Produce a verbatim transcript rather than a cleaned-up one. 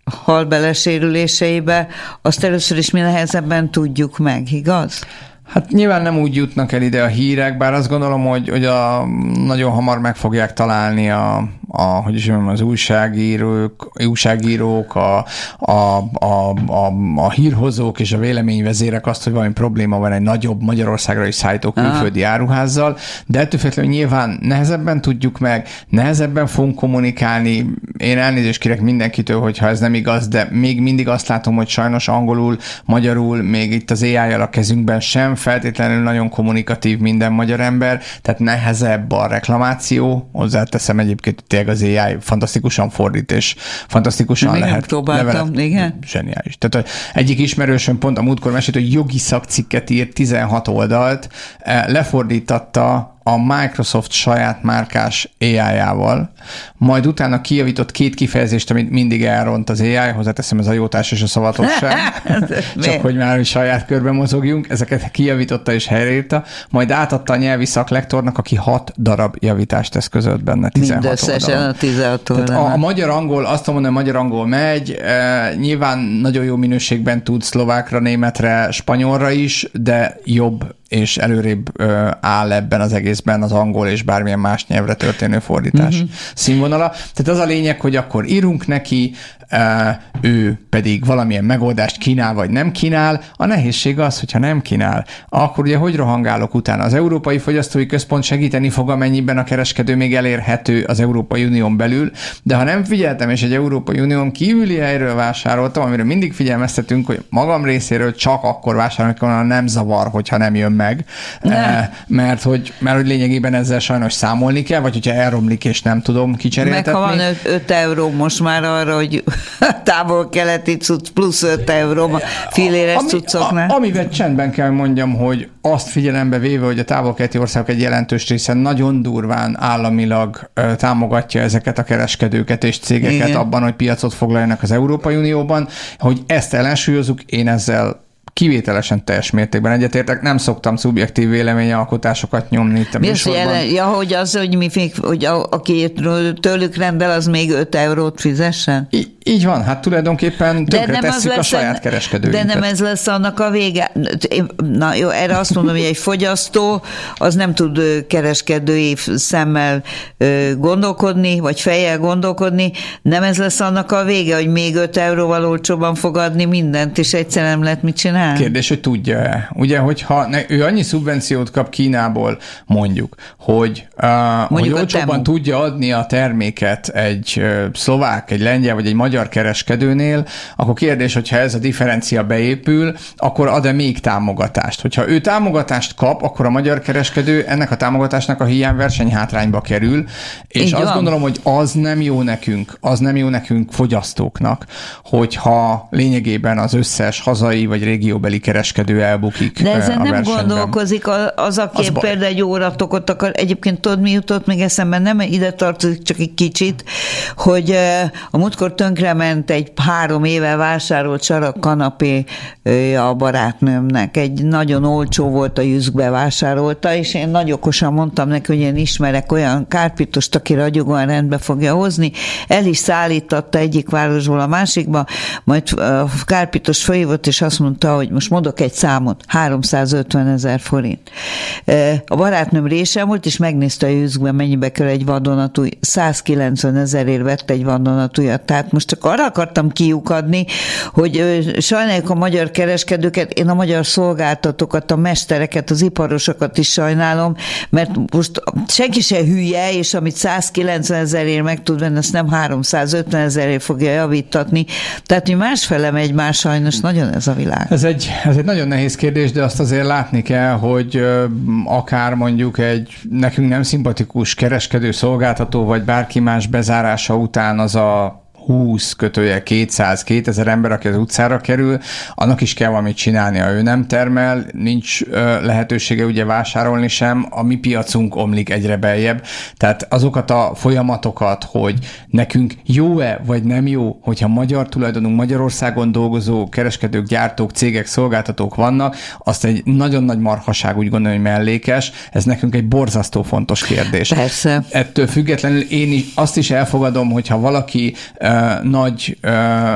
hal bele sérüléseibe, azt először is mi nehezebben tudjuk meg, igaz? Hát nyilván nem úgy jutnak el ide a hírek, bár azt gondolom, hogy, hogy a, nagyon hamar meg fogják találni a, a, hogy is mondjam, az újságírók, újságírók a, a, a, a, a hírhozók és a véleményvezérek azt, hogy valami probléma van egy nagyobb Magyarországra is szállító külföldi áruházzal, de ettől függetlenül nyilván nehezebben tudjuk meg, nehezebben fogunk kommunikálni. Én elnézést kérek mindenkitől, hogyha ez nem igaz, de még mindig azt látom, hogy sajnos angolul, magyarul, még itt az á í-jal a kezünkben sem feltétlenül nagyon kommunikatív minden magyar ember, tehát nehezebb a reklamáció. Hozzáteszem egyébként tényleg az á í fantasztikusan fordít, és fantasztikusan még lehet. Próbáltam, igen. Zseniális. Tehát egyik ismerősöm pont a múltkor mesélt, hogy jogi szakcikket írt tizenhat oldalt, lefordítatta a Microsoft saját márkás á í-jával, majd utána kijavított két kifejezést, amit mindig elront az á í, hozzáteszem, ez a jótás és a szavatosság, csak hogy már saját körben mozogjunk, ezeket kijavította és helyreírta, majd átadta a nyelvi szaklektornak, aki hat darab javítást eszközölt benne, tizenhat mindösszesen oldalon. A tizenhat oldalon. A, a magyar-angol, azt tudom mondani, a magyar-angol megy, e, nyilván nagyon jó minőségben tud szlovákra, németre, spanyolra is, de jobb és előrébb ö, áll ebben az egészben az angol és bármilyen más nyelvre történő fordítás mm-hmm. színvonala. Tehát az a lényeg, hogy akkor írunk neki, ő pedig valamilyen megoldást kínál, vagy nem kínál. A nehézség az, hogyha nem kínál, akkor ugye hogy rohangálok utána? Az Európai Fogyasztói Központ segíteni fog, amennyiben a kereskedő még elérhető az Európai Unión belül, de ha nem figyeltem, és egy Európai Unión kívüli helyről vásároltam, amiről mindig figyelmeztetünk, hogy magam részéről csak akkor vásárolok, hanem nem zavar, hogyha nem jön meg, ne. mert, hogy, mert hogy lényegében ezzel sajnos számolni kell, vagy hogyha elromlik, és nem tudom kicseréltetni. Meg ha van öt euró most már arra, hogy távol-keleti cucc plusz öt euró filéres Ami, cuccoknál. A, amivel csendben kell mondjam, hogy azt figyelembe véve, hogy a távol-keleti országok egy jelentős része nagyon durván államilag ö, támogatja ezeket a kereskedőket és cégeket Igen. abban, hogy piacot foglaljanak az Európai Unióban, hogy ezt ellensúlyozunk, én ezzel kivételesen teljes mértékben egyetértek, nem szoktam szubjektív véleményalkotásokat nyomni itt a mi műsorban. Az, ja, hogy az, hogy, mi, hogy a, aki tőlük rendel, az még öt eurót fizessen? I- így van, hát tulajdonképpen tönkre tesszük a saját kereskedőinket. De nem ez lesz annak a vége. Na jó, erre azt mondom, hogy egy fogyasztó az nem tud kereskedői szemmel gondolkodni, vagy fejjel gondolkodni, nem ez lesz annak a vége, hogy még öt euróval olcsóban fog adni mindent, és egyszerűen nem lehet mit csinálni. Kérdés, hogy tudja-e. Ugye, hogyha ne, ő annyi szubvenciót kap Kínából, mondjuk, hogy, uh, hogy olcsóban tudja adni a terméket egy uh, szlovák, egy lengyel, vagy egy magyar kereskedőnél, akkor kérdés, hogyha ez a differencia beépül, akkor ad-e még támogatást? Hogyha ő támogatást kap, akkor a magyar kereskedő ennek a támogatásnak a hiány versenyhátrányba kerül, és Így azt van. gondolom, hogy az nem jó nekünk, az nem jó nekünk fogyasztóknak, hogyha lényegében az összes hazai vagy régióbeli kereskedő elbukik. De ezen a nem versenyben. gondolkozik az, aki az például egy óratokot akar. Egyébként tudod, mi jutott még eszembe, nem ide tartozik, csak egy kicsit, hogy a múltkor tönkrement egy három éve vásárolt sarak kanapé a barátnőmnek. Egy nagyon olcsó volt, a Jüszkbe vásárolta, és én nagy okosan mondtam neki, hogy én ismerek olyan kárpitost, aki ragyogóan rendbe fogja hozni. El is szállítatta egyik városból a másikba, majd a kárpitos fölhívott, és azt mondta, hogy most mondok egy számot, háromszázötven ezer forint. A barátnőm résem volt, és megnézte a Jüszkben, mennyibe kerül egy vadonatúj. százkilencven ezerért vett egy vadonatújat. Tehát most csak arra akartam kiukadni, hogy sajnáljuk a magyar kereskedőket, én a magyar szolgáltatókat, a mestereket, az iparosokat is sajnálom, mert most senki se hülye, és amit százkilencven ezerért meg tud venni, azt nem háromszázötven ezerért fogja javítatni. Tehát, hogy másfele megy már sajnos, nagyon ez a világ. Ez egy, ez egy nagyon nehéz kérdés, de azt azért látni kell, hogy akár mondjuk egy nekünk nem szimpatikus kereskedő, szolgáltató, vagy bárki más bezárása után az a húsz kötője kétszáz kétezer ember, aki az utcára kerül, annak is kell valamit csinálnia. Ő nem termel, nincs ö, lehetősége ugye vásárolni sem, a mi piacunk omlik egyre beljebb. Tehát azokat a folyamatokat, hogy nekünk jó-e, vagy nem jó, hogyha magyar tulajdonunk, Magyarországon dolgozó kereskedők, gyártók, cégek, szolgáltatók vannak, azt egy nagyon nagy marhaság úgy gondolom, hogy mellékes. Ez nekünk egy borzasztó fontos kérdés. Persze. Ettől függetlenül én is, azt is elfogadom, hogyha valaki uh, nagy uh,